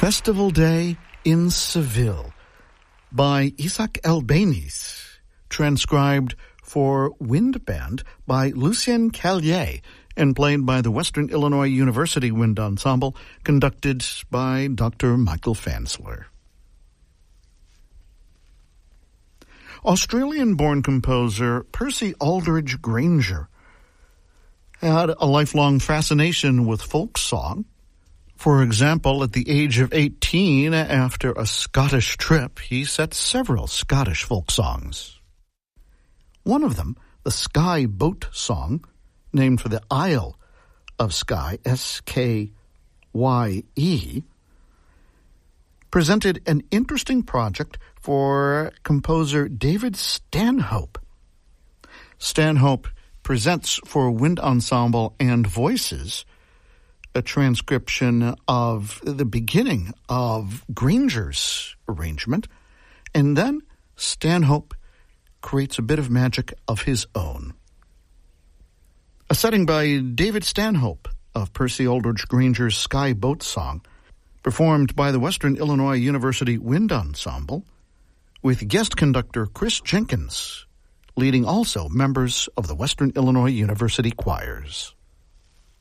Festival Day in Seville by Isaac Albéniz, transcribed for wind band by Lucien Callier and played by the Western Illinois University Wind Ensemble, conducted by Dr. Michael Fansler. Australian-born composer Percy Aldridge Granger had a lifelong fascination with folk song. For example, at the age of 18, after a Scottish trip, he set several Scottish folk songs. One of them, the Skye Boat Song, named for the Isle of Skye, S-K-Y-E, presented an interesting project for composer David Stanhope. Stanhope presents for wind ensemble and voices a transcription of the beginning of Granger's arrangement, and then Stanhope creates a bit of magic of his own. A setting by David Stanhope of Percy Aldridge Granger's Skye Boat Song, performed by the Western Illinois University Wind Ensemble, with guest conductor Chris Jenkins, leading also members of the Western Illinois University choirs.